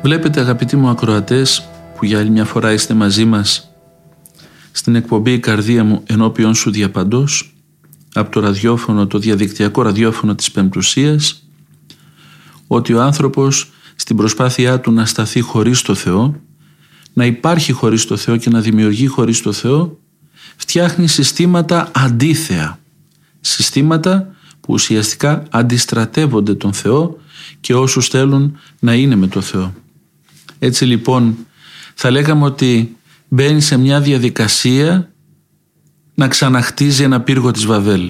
Βλέπετε, αγαπητοί μου ακροατές, που για άλλη μια φορά είστε μαζί μας στην εκπομπή «Η καρδία μου ενώπιον σου διαπαντός» από το ραδιόφωνο, το διαδικτυακό ραδιόφωνο της Πεμπτουσίας, ότι ο άνθρωπος στην προσπάθειά του να σταθεί χωρίς το Θεό, να υπάρχει χωρίς το Θεό και να δημιουργεί χωρίς το Θεό, φτιάχνει συστήματα αντίθεα, συστήματα που ουσιαστικά αντιστρατεύονται τον Θεό και όσους θέλουν να είναι με το Θεό. Έτσι λοιπόν θα λέγαμε ότι μπαίνει σε μια διαδικασία να ξαναχτίζει ένα πύργο της Βαβέλ.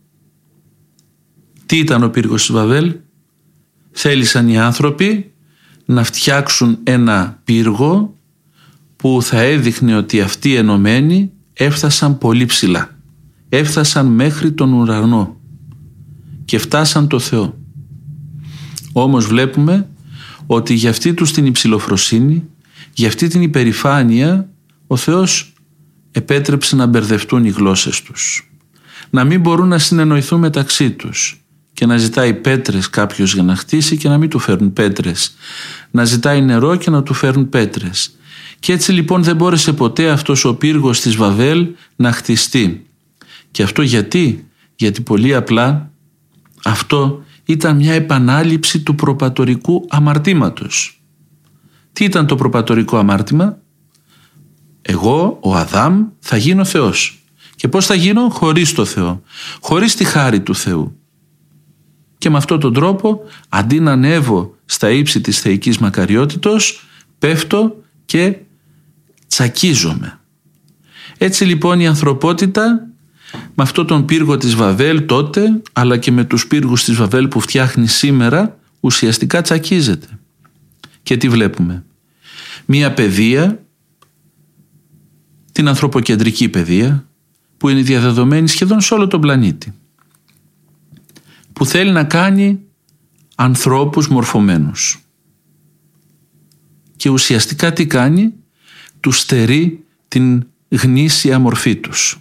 Τι ήταν ο πύργος της Βαβέλ? Θέλησαν οι άνθρωποι να φτιάξουν ένα πύργο που θα έδειχνε ότι αυτοί οι ενωμένοι έφτασαν πολύ ψηλά. Έφτασαν μέχρι τον ουρανό και φτάσαν το Θεό. Όμως βλέπουμε ότι για αυτή τους την υψηλοφροσύνη, για αυτή την υπερηφάνεια, ο Θεός επέτρεψε να μπερδευτούν οι γλώσσες τους, να μην μπορούν να συνεννοηθούν μεταξύ τους και να ζητάει πέτρες κάποιος για να χτίσει και να μην του φέρουν πέτρες, να ζητάει νερό και να του φέρουν πέτρες. Και έτσι λοιπόν δεν μπόρεσε ποτέ αυτός ο πύργος της Βαβέλ να χτιστεί. Και αυτό γιατί? Γιατί πολύ απλά αυτό ήταν μια επανάληψη του προπατορικού αμαρτήματος. Τι ήταν το προπατορικό αμάρτημα? Εγώ, ο Αδάμ, θα γίνω Θεός. Και πώς θα γίνω? Χωρίς το Θεό, χωρίς τη χάρη του Θεού. Και με αυτόν τον τρόπο, αντί να ανέβω στα ύψη της θεϊκής μακαριότητος, πέφτω και τσακίζομαι. Έτσι λοιπόν η ανθρωπότητα με αυτόν τον πύργο της Βαβέλ τότε, αλλά και με τους πύργους της Βαβέλ που φτιάχνει σήμερα, ουσιαστικά τσακίζεται. Και τι βλέπουμε? Μία παιδεία, την ανθρωποκεντρική παιδεία, που είναι διαδεδομένη σχεδόν σε όλο τον πλανήτη, που θέλει να κάνει ανθρώπους μορφωμένους. Και ουσιαστικά τι κάνει? Τους στερεί την γνήσια μορφή τους.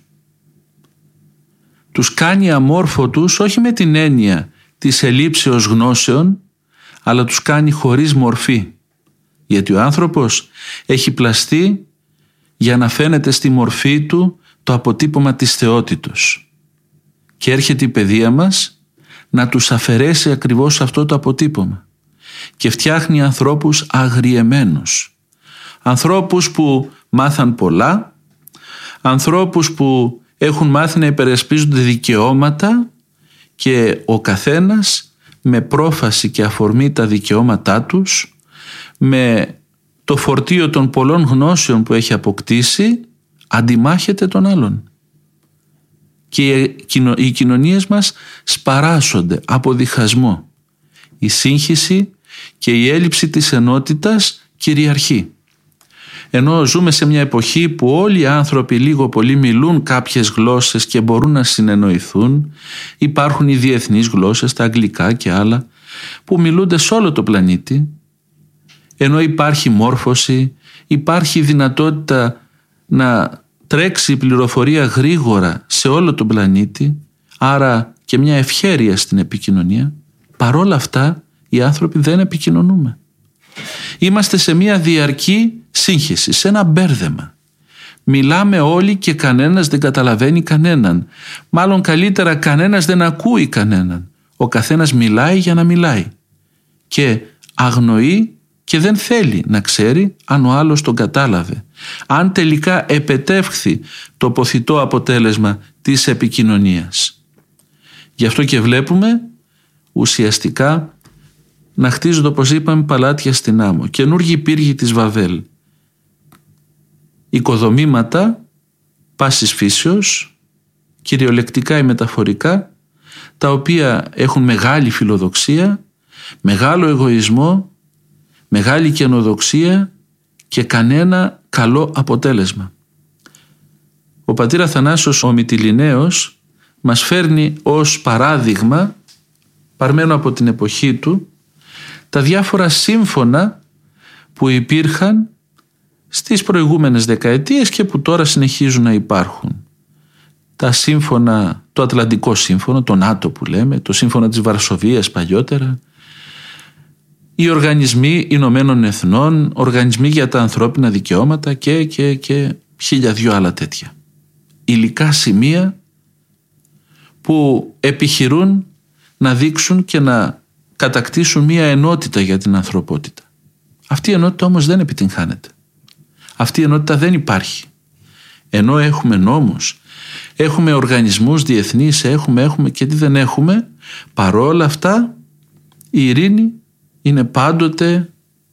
Τους κάνει αμόρφωτους όχι με την έννοια της ελλείψεως γνώσεων, αλλά τους κάνει χωρίς μορφή. Γιατί ο άνθρωπος έχει πλαστεί για να φαίνεται στη μορφή του το αποτύπωμα της θεότητος. Και έρχεται η παιδεία μας να τους αφαιρέσει ακριβώς αυτό το αποτύπωμα. Και φτιάχνει ανθρώπους αγριεμένους. Ανθρώπους που μάθαν πολλά, ανθρώπους που έχουν μάθει να υπερασπίζονται δικαιώματα και ο καθένας με πρόφαση και αφορμή τα δικαιώματά τους, με το φορτίο των πολλών γνώσεων που έχει αποκτήσει, αντιμάχεται τον άλλον. Και οι κοινωνίες μας σπαράσσονται από διχασμό. Η σύγχυση και η έλλειψη της ενότητας κυριαρχεί. Ενώ ζούμε σε μια εποχή που όλοι οι άνθρωποι λίγο πολύ μιλούν κάποιες γλώσσες και μπορούν να συνεννοηθούν, υπάρχουν οι διεθνείς γλώσσες, τα αγγλικά και άλλα, που μιλούνται σε όλο το πλανήτη, ενώ υπάρχει μόρφωση, υπάρχει δυνατότητα να τρέξει η πληροφορία γρήγορα σε όλο τον πλανήτη, άρα και μια ευχέρεια στην επικοινωνία, παρόλα αυτά οι άνθρωποι δεν επικοινωνούμε. Είμαστε σε μια διαρκή σύγχυση, σε ένα μπέρδεμα. Μιλάμε όλοι και κανένας δεν καταλαβαίνει κανέναν. Μάλλον καλύτερα, κανένας δεν ακούει κανέναν. Ο καθένας μιλάει για να μιλάει και αγνοεί και δεν θέλει να ξέρει αν ο άλλος τον κατάλαβε, αν τελικά επετεύχθη το ποθητό αποτέλεσμα της επικοινωνίας. Γι' αυτό και βλέπουμε ουσιαστικά να χτίζονται, όπως είπαμε, παλάτια στην άμμο, καινούργιοι πύργοι της Βαβέλ, οικοδομήματα πάσης φύσεως, κυριολεκτικά ή μεταφορικά, τα οποία έχουν μεγάλη φιλοδοξία, μεγάλο εγωισμό, μεγάλη καινοδοξία και κανένα καλό αποτέλεσμα. Ο πατήρ Αθανάσιος ο Μυτιληναίος μας φέρνει ως παράδειγμα, παρμένο από την εποχή του, τα διάφορα σύμφωνα που υπήρχαν στις προηγούμενες δεκαετίες και που τώρα συνεχίζουν να υπάρχουν. Τα σύμφωνα, το Ατλαντικό Σύμφωνο, το ΝΑΤΟ που λέμε, το Σύμφωνο της Βαρσοβίας παλιότερα, οι οργανισμοί Ηνωμένων Εθνών, οργανισμοί για τα ανθρώπινα δικαιώματα και 1002 άλλα τέτοια. Υλικά σημεία που επιχειρούν να δείξουν και να κατακτήσουν μία ενότητα για την ανθρωπότητα. Αυτή η ενότητα όμως δεν επιτυγχάνεται. Αυτή η ενότητα δεν υπάρχει. Ενώ έχουμε νόμους, έχουμε οργανισμούς διεθνείς, έχουμε και τι δεν έχουμε, παρόλα αυτά η ειρήνη είναι πάντοτε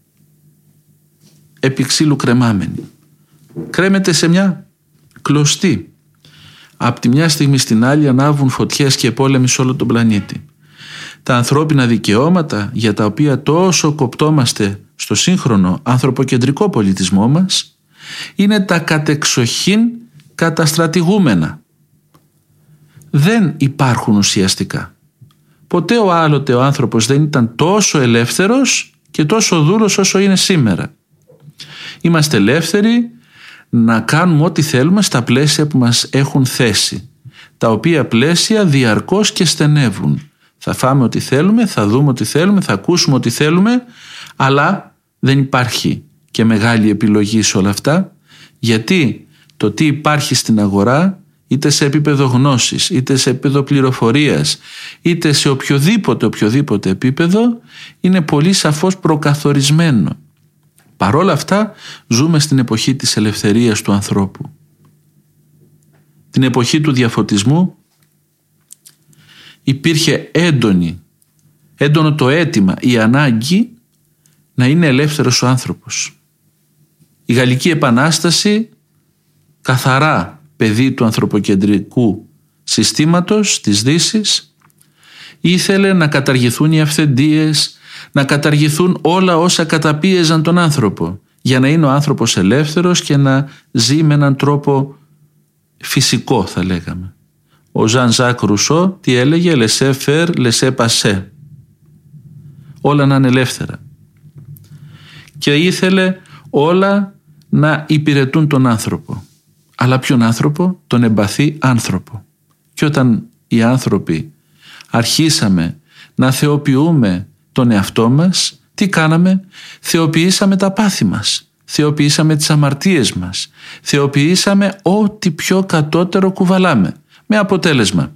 επί ξύλου κρεμάμενη. Κρέμεται σε μια κλωστή. Από τη μια στιγμή στην άλλη ανάβουν φωτιές και πόλεμοι σε όλο τον πλανήτη. Τα ανθρώπινα δικαιώματα, για τα οποία τόσο κοπτόμαστε στο σύγχρονο ανθρωποκεντρικό πολιτισμό μας, είναι τα κατεξοχήν καταστρατηγούμενα. Δεν υπάρχουν ουσιαστικά. Ποτέ άλλοτε ο άνθρωπος δεν ήταν τόσο ελεύθερος και τόσο δούλος όσο είναι σήμερα. Είμαστε ελεύθεροι να κάνουμε ό,τι θέλουμε στα πλαίσια που μας έχουν θέσει, τα οποία πλαίσια διαρκώς και στενεύουν. Θα φάμε ό,τι θέλουμε, θα δούμε ό,τι θέλουμε, θα ακούσουμε ό,τι θέλουμε, αλλά δεν υπάρχει και μεγάλη επιλογή σε όλα αυτά, γιατί το τι υπάρχει στην αγορά, είτε σε επίπεδο γνώσης, είτε σε επίπεδο πληροφορίας, είτε σε οποιοδήποτε επίπεδο, είναι πολύ σαφώς προκαθορισμένο. Παρόλα αυτά ζούμε στην εποχή της ελευθερίας του ανθρώπου. Την εποχή του διαφωτισμού υπήρχε έντονο το αίτημα, η ανάγκη να είναι ελεύθερος ο άνθρωπος. Η Γαλλική Επανάσταση, καθαρά παιδί του ανθρωποκεντρικού συστήματος της Δύσης, ήθελε να καταργηθούν οι αυθεντίες, να καταργηθούν όλα όσα καταπίεζαν τον άνθρωπο, για να είναι ο άνθρωπος ελεύθερος και να ζει με έναν τρόπο φυσικό, θα λέγαμε. Ο Ζαν Ζακ Ρουσό τι έλεγε? Laissez faire, laissez passer. Όλα να είναι ελεύθερα. Και ήθελε όλα να υπηρετούν τον άνθρωπο. Αλλά ποιον άνθρωπο? Τον εμπαθή άνθρωπο. Και όταν οι άνθρωποι αρχίσαμε να θεοποιούμε τον εαυτό μας, τι κάναμε? Θεοποιήσαμε τα πάθη μας, θεοποιήσαμε τις αμαρτίες μας, θεοποιήσαμε ό,τι πιο κατώτερο κουβαλάμε. Με αποτέλεσμα,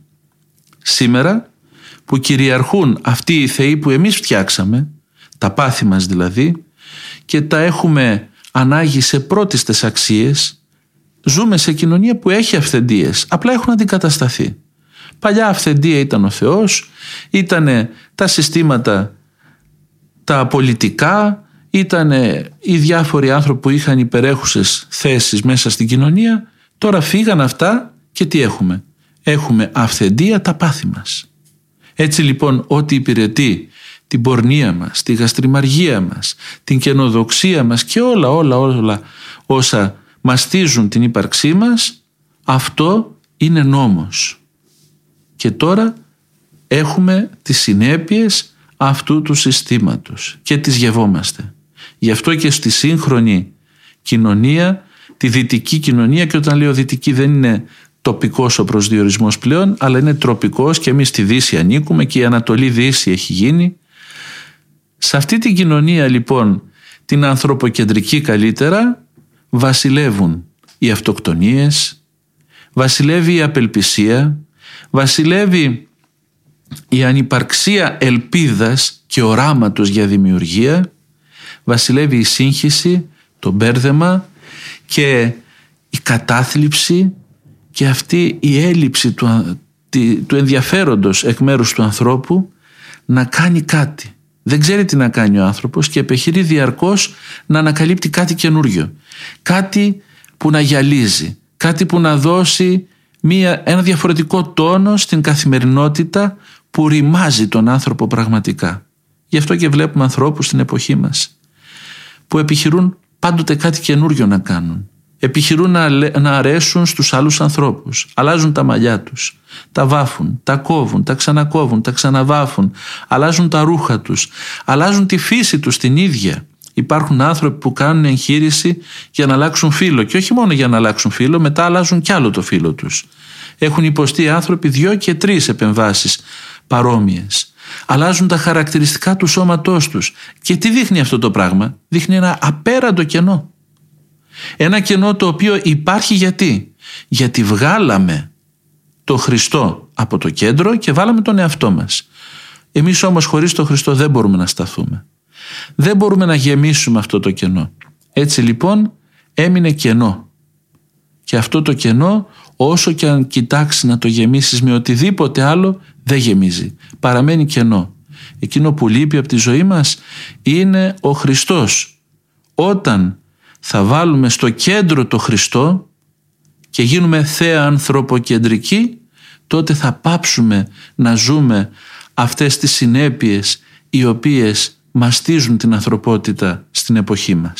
σήμερα που κυριαρχούν αυτοί οι θεοί που εμείς φτιάξαμε, τα πάθη μας δηλαδή, και τα έχουμε ανάγει σε πρώτιστες αξίες, ζούμε σε κοινωνία που έχει αυθεντίες, απλά έχουν αντικατασταθεί. Παλιά αυθεντία ήταν ο Θεός, ήταν τα συστήματα τα πολιτικά, ήταν οι διάφοροι άνθρωποι που είχαν υπερέχουσες θέσεις μέσα στην κοινωνία. Τώρα φύγαν αυτά και τι έχουμε? Έχουμε αυθεντία τα πάθη μας. Έτσι λοιπόν ό,τι υπηρετεί την πορνεία μας, τη γαστριμαργία μας, την καινοδοξία μας και όλα όσα μαστίζουν την ύπαρξή μας, αυτό είναι νόμος. Και τώρα έχουμε τις συνέπειες αυτού του συστήματος και τις γευόμαστε. Γι' αυτό και στη σύγχρονη κοινωνία, τη δυτική κοινωνία, και όταν λέω δυτική δεν είναι τοπικός ο προσδιορισμός πλέον, αλλά είναι τροπικός, και εμείς στη Δύση ανήκουμε και η Ανατολή Δύση έχει γίνει. Σε αυτή την κοινωνία λοιπόν, την ανθρωποκεντρική καλύτερα, βασιλεύουν οι αυτοκτονίες, βασιλεύει η απελπισία, βασιλεύει η ανυπαρξία ελπίδας και οράματος για δημιουργία, βασιλεύει η σύγχυση, το μπέρδεμα και η κατάθλιψη και αυτή η έλλειψη του ενδιαφέροντος εκ μέρους του ανθρώπου να κάνει κάτι. Δεν ξέρει τι να κάνει ο άνθρωπος και επιχειρεί διαρκώς να ανακαλύπτει κάτι καινούριο. Κάτι που να γυαλίζει, κάτι που να δώσει ένα διαφορετικό τόνο στην καθημερινότητα που ρημάζει τον άνθρωπο πραγματικά. Γι' αυτό και βλέπουμε ανθρώπους στην εποχή μας που επιχειρούν πάντοτε κάτι καινούριο να κάνουν. Επιχειρούν να αρέσουν στους άλλους ανθρώπους. Αλλάζουν τα μαλλιά τους, τα βάφουν, τα κόβουν, τα ξανακόβουν, τα ξαναβάφουν. Αλλάζουν τα ρούχα τους, αλλάζουν τη φύση τους την ίδια. Υπάρχουν άνθρωποι που κάνουν εγχείρηση για να αλλάξουν φύλο, και όχι μόνο για να αλλάξουν φύλο, μετά αλλάζουν κι άλλο το φύλο τους. Έχουν υποστεί άνθρωποι 2 και 3 επεμβάσεις παρόμοιες. αλλάζουν τα χαρακτηριστικά του σώματός τους. Και τι δείχνει αυτό το πράγμα? Δείχνει ένα απέραντο κενό. Ένα κενό το οποίο υπάρχει γιατί βγάλαμε το Χριστό από το κέντρο και βάλαμε τον εαυτό μας. Εμείς όμως χωρίς τον Χριστό δεν μπορούμε να σταθούμε. Δεν μπορούμε να γεμίσουμε αυτό το κενό. Έτσι λοιπόν έμεινε κενό. Και αυτό το κενό, όσο και αν κοιτάξει να το γεμίσεις με οτιδήποτε άλλο, δεν γεμίζει. Παραμένει κενό. Εκείνο που λείπει από τη ζωή μας είναι ο Χριστός. Όταν θα βάλουμε στο κέντρο το Χριστό και γίνουμε θέα ανθρωποκεντρικοί, τότε θα πάψουμε να ζούμε αυτές τις συνέπειες οι οποίες μαστίζουν την ανθρωπότητα στην εποχή μας.